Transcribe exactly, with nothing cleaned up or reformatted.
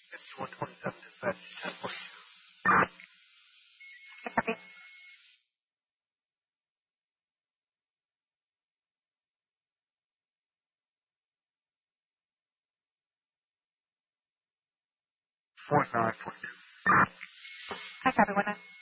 It's one twenty-seven dispatch, ten forty-two. Copy. Four nine forty-two. Hi, copy one nine.